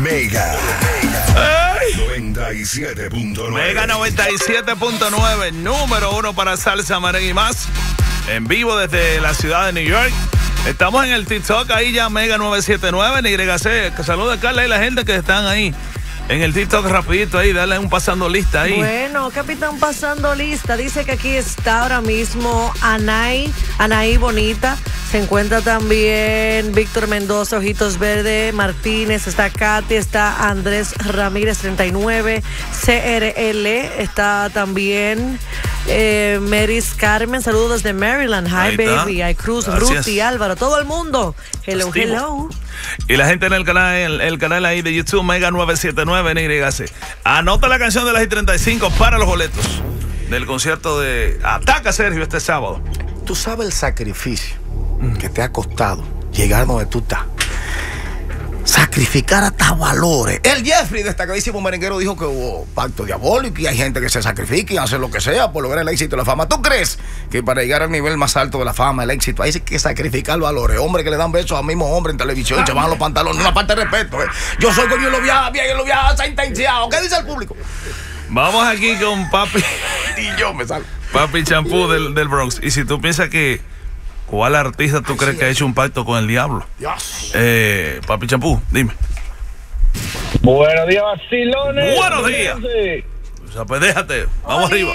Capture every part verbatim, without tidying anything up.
Mega. noventa y siete punto nueve. Mega noventa y siete punto nueve, número uno para salsa, merengue y más. En vivo desde la ciudad de New York. Estamos en el TikTok, ahí ya Mega novecientos setenta y nueve, en Y C. Que saluda a Carla y la gente que están ahí. En el TikTok rapidito ahí, dale un pasando lista ahí. Bueno, capitán pasando lista. Dice que aquí está ahora mismo Anaí, Anaí Bonita. Se encuentra también Víctor Mendoza, Ojitos Verde, Martínez, está Katy, está Andrés Ramírez treinta y nueve, C R L, está también eh, Meris Carmen, saludos desde Maryland. Hi baby, hay Cruz, Ruti, Álvaro, todo el mundo. Hello, Estivo. hello. Y la gente en el canal, el, el canal ahí de YouTube, Mega novecientos setenta y nueve en Y C. Anota la canción de las I treinta y cinco para los boletos del concierto de Ataca Sergio este sábado. Tú sabes el sacrificio mm. que te ha costado llegar donde tú estás. Sacrificar hasta valores. El Jeffrey, destacadísimo merenguero, dijo que hubo pacto diabólico y hay gente que se sacrifica y hace lo que sea por lograr el éxito y la fama. ¿Tú crees que para llegar al nivel más alto de la fama, el éxito, hay que sacrificar valores? Hombres que le dan besos a mismos hombres en televisión, se bajan los pantalones, una parte de respeto. ¿eh? Yo soy coño, lo viaja bien, lo viaja sentenciado. ¿Qué dice el público? Vamos aquí con Papi. Y yo me salgo. Papi Champú del, del Bronx. Y si tú piensas que ¿cuál artista tú crees que ha hecho un pacto con el diablo? Dios. Eh, Papi Champú, dime. Buenos días, vacilones. Buenos días. O sea, pues déjate, vamos arriba.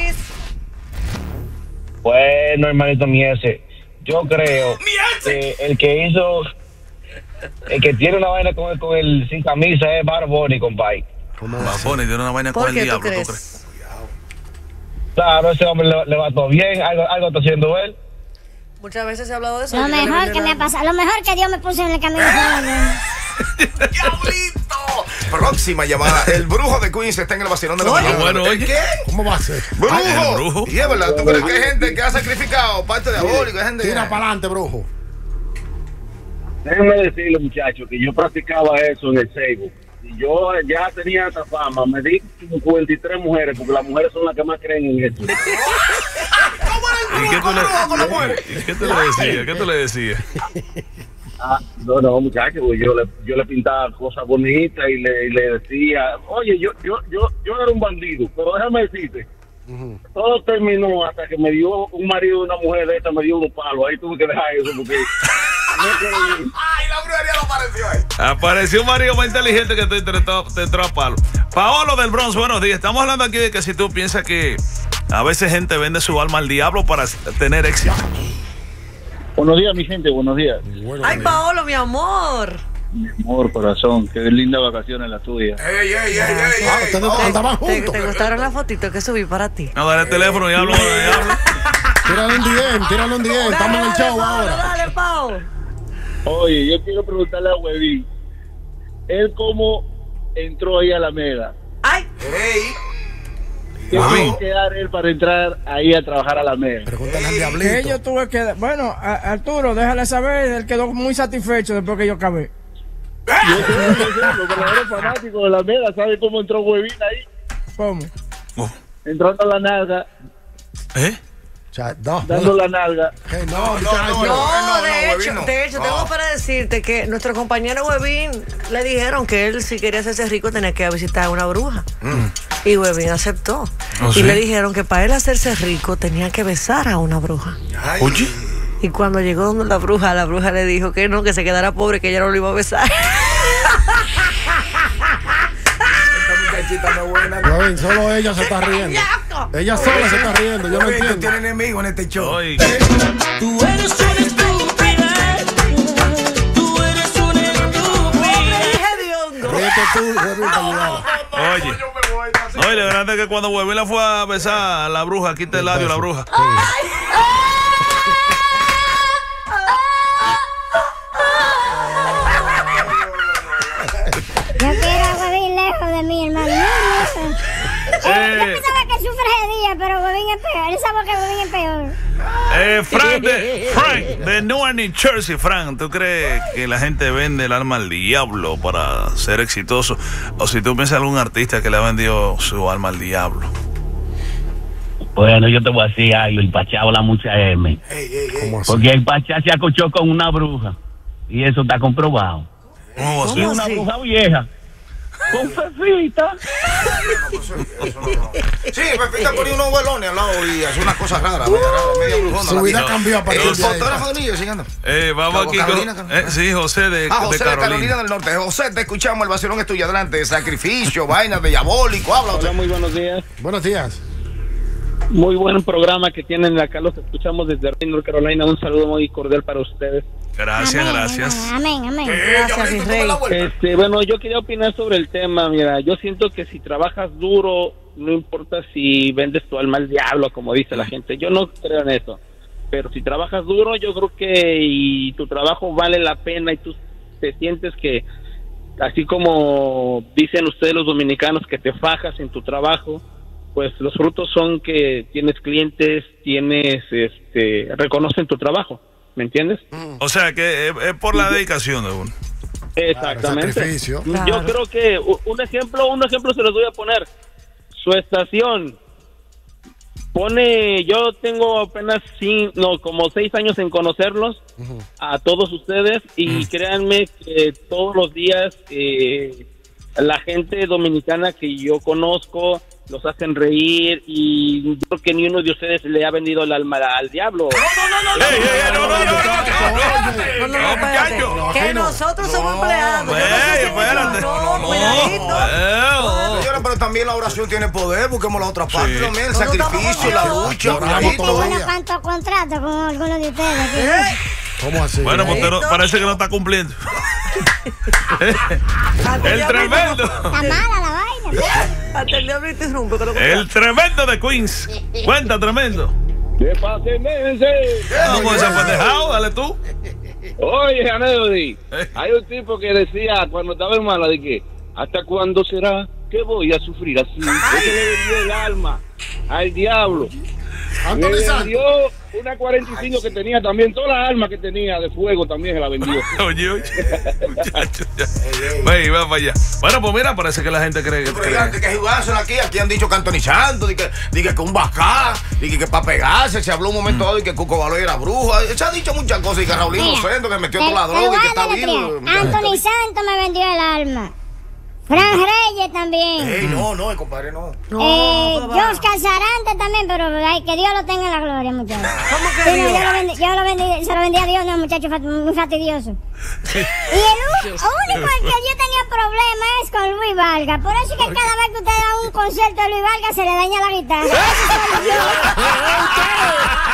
Bueno, hermanito Miese, yo creo que el que hizo, el que tiene una vaina con el, con el sin camisa es Bad Bunny, compadre. Bad Bunny tiene una vaina con el diablo, ¿tú crees? ¿tú crees? Claro, ese hombre le, le va todo bien, algo, algo está haciendo él. Muchas veces se ha hablado de eso. Lo mejor que me ha pasado, lo mejor que Dios me puso en el camino. ¡Diablito! Próxima llamada. El brujo de Queens está en el vacilón de la mañana. Bueno, oye. ¿Qué? ¿Cómo va a ser? ¡Brujo! Ay, el brujo. Y es verdad, ¿tú crees que hay gente que ha sacrificado parte diabólica? Hay gente Tira que... para adelante, brujo. Déjenme decirle, muchachos, que yo practicaba eso en el Facebook. Y yo ya tenía esta fama. Me di cincuenta y tres mujeres, porque las mujeres son las que más creen en eso. ¿Y qué tú le, ¿Y qué tú le decías? ¿Qué tú le decías? Ah, no, no, muchachos, yo le, yo le pintaba cosas bonitas y le, y le decía, oye, yo, yo, yo, yo era un bandido, pero déjame decirte, uh-huh. todo terminó hasta que me dio un marido de una mujer de esta, me dio unos palos, ahí tuve que dejar eso porque... ¡Ay, la brujería no apareció ahí! Apareció un marido más inteligente que te entró, te entró a palo. Paolo del Bronx, buenos días. Estamos hablando aquí de que si tú piensas que a veces gente vende su alma al diablo para tener éxito. Buenos días, mi gente, buenos días. Buenos Ay, días. Paolo, mi amor. Mi amor, corazón, qué linda vacaciones la tuya. ¡Ey, ey, ey, ey! Ah, ey ustedes no. andaban ¿Te, juntos. ¿Te gustaron las fotitos que subí para ti? No, dale el teléfono y hablo de diablo. Tírale un D M, tírale un D M. Estamos en el show Paolo, ahora. dale, Pao. Oye, yo quiero preguntarle a Huevín, él cómo entró ahí a la Mega. Ay. ¡Ey! ¿Qué tuvo que dar él para entrar ahí a trabajar a la Mega? Pregúntale al Que diablito. yo tuve que... Bueno, a, Arturo, déjale saber, él quedó muy satisfecho después que yo acabé. Yo sé, yo sé, los verdaderos fanáticos de la Mega saben cómo entró Huevín ahí. ¿Cómo? Oh. Entrando a la nalga, ¿Eh? O sea, no, dando no, la nalga. que no, No, muchacho. no, No, no, de no, hecho, Huevín, no. de hecho, No. tengo para decirte que nuestro compañero Huevín le dijeron que él, si quería hacerse rico, tenía que visitar a una bruja. Mm. Y Huevín aceptó. ¿Oh, y sí? le dijeron que para él hacerse rico tenía que besar a una bruja. Ay. Oye. Y cuando llegó donde la bruja, la bruja le dijo que no, que se quedara pobre, que ella no lo iba a besar. Esta muchachita no es buena. Huevín, solo ella se está riendo. Ella sola se está riendo, yo no Huevín, tú entiendo. tienes enemigos en este show. Oye. Tú eres una estúpida. Tú eres una estúpida. Ríete tú, Huevín, para ayudar. Oye. Oye, lo grande es que cuando Huevín la fue a besar a la bruja, quita el labio a la bruja. Yo quiero a Huevín lejos de mí, hermano. Él, Eh, él sabe que sufre de día, pero Huevín es peor. Él sabe que Huevín es peor. eh, Frank, de, Frank, de Newark, New Jersey. Frank, ¿tú crees que la gente vende el alma al diablo para ser exitoso? O si tú piensas en algún artista que le ha vendido su alma al diablo. Bueno, yo te voy a decir algo, el Pachá habla mucha M. Ey, ey, ey. ¿Cómo así? Porque el Pachá se acochó con una bruja. Y eso está comprobado. ¿Cómo ¿Cómo Y una así? bruja vieja. con Fefita. Sí, Fefita ponía unos velones al lado y hace una cosa rara, media rara, media brujona. Su vida cambió a partir El de ahí. fotógrafo de niños, siguiendo. Eh, vamos aquí Carolina, con. Carolina. Eh, sí, José de, Ah, José de de Carolina. Carolina del Norte. José, te escuchamos, el vacilón es tuyo, adelante. Sacrificio, vainas de diabólico, habla. Hola, muy buenos días. Buenos días. Muy buen programa que tienen acá, los escuchamos desde North Carolina. Un saludo muy cordial para ustedes. Gracias, Amén, gracias. Amén, amén. Gracias, mi rey. Este, bueno, yo quería opinar sobre el tema. Mira, yo siento que si trabajas duro, no importa si vendes tu alma al diablo, como dice la gente. Yo no creo en eso. Pero si trabajas duro, yo creo que y tu trabajo vale la pena y tú te sientes que, así como dicen ustedes los dominicanos, que te fajas en tu trabajo, pues los frutos son que tienes clientes, tienes, este, reconocen tu trabajo. ¿Me entiendes? O sea que es, es por la dedicación de uno. Exactamente. Sacrificio. Claro. Yo creo que u- un ejemplo, un ejemplo se los voy a poner. Su estación pone, yo tengo apenas cin- no, como seis años en conocerlos a todos ustedes y créanme que todos los días eh, la gente dominicana que yo conozco los hacen reír y yo creo que ni uno de ustedes le ha vendido el alma al diablo. ¡Ey, ey, ey, no, no, no, no, no, espérate! No, no, No, no, espérate. muchacho. Que nosotros somos empleados. Yo no sé Ey, si espérate. no, no, cuidadito. Eh, Señora, pero también la oración tiene poder, busquemos la otra parte Sí. también, el No, no estamos sacrificio, la con Dios. lucha, Oramos cuidadito. todo. Bueno, cuántos contratos con algunos de ustedes aquí. ¿Cómo así? Bueno, pues usted no- parece que no está cumpliendo. El tremendo. Está mala la vaina. Hasta el diablo interrumpe. que lo que- El tremendo de Queens. Cuenta, tremendo. ¿Qué pasa, mense? ¿Cómo se fue dejado? Dale tú. Oye, Aneudi, Eh. hay un tipo que decía cuando estaba en mala de que ¿hasta cuándo será que voy a sufrir así? Ese le vendió el alma al diablo. Ando Le de santo. vendió una cuarenta y cinco que tenía también, toda la alma que tenía de fuego también se la vendió. Oye, oye. Muchacho, ya. Ve, va para allá. Bueno, pues mira, parece que la gente cree que. Pero fíjate que jugársela aquí, aquí han dicho que Anthony Santos, di que, di que, que un bacá, di que, que para pegarse, se habló un momento dado y que Cuco Valor era bruja, se ha dicho muchas cosas y que Raulín Mira, Rosendo que metió te- toda la te droga y voy que a está deletrear. vivo. Mucha gente Anthony Santos me vendió el alma. Fran Reyes también. Ey, no, no, compadre, no. No, Eh, ¿qué va? Oscar Sarante también, pero ay, que Dios lo tenga en la gloria, muchachos. ¿Cómo que Sí, no, Dios? yo, lo vendí, yo lo vendí, se lo vendí a Dios, no, muchacho, fat- muy fastidioso. Y el u- único en que yo tenía problema es con Luis Vargas. Por eso es que cada vez que usted da un concierto de Luis Vargas se le daña la guitarra. Ese soy yo.